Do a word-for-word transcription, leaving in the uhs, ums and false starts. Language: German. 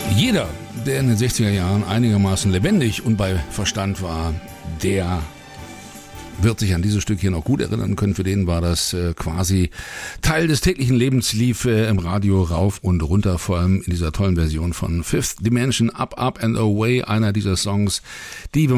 Jeder, der in den sechziger Jahren einigermaßen lebendig und bei Verstand war, der wird sich an dieses Stück hier noch gut erinnern können. Für den war das äh, quasi Teil des täglichen Lebens, lief äh, im Radio rauf und runter, vor allem in dieser tollen Version von Fifth Dimension, Up, Up and Away, einer dieser Songs, die, wenn